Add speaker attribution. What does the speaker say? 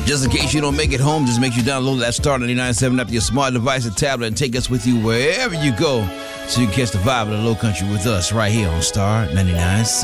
Speaker 1: Just in case you don't make it home, just make sure you download that Star 99.7 app to your smart device or tablet and take us with you wherever you go so you can catch the vibe of the low country with us right here on Star 99.7.